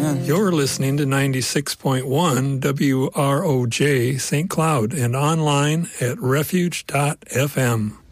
You're listening to 96.1 WROJ St. Cloud and online at refuge.fm.